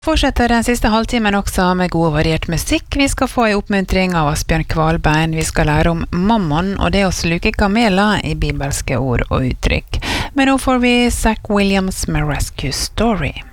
Fortsetter den siste halvtimen også med god og variert musikk. Vi skal få en oppmuntring av Asbjørn Kvalbein. Vi skal lære om mammon og det å sluke kameler i bibelske ord og uttrykk. Men nå får vi Zach Williams med Rescue Story.